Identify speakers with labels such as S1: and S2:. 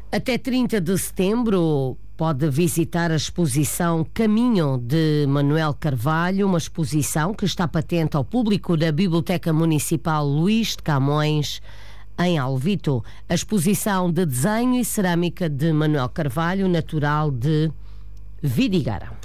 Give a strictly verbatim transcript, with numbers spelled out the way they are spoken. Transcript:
S1: Até trinta de setembro pode visitar a exposição Caminho de Manuel Carvalho, uma exposição que está patente ao público da Biblioteca Municipal Luís de Camões, em Alvito. A exposição de desenho e cerâmica de Manuel Carvalho, natural de Vidigara.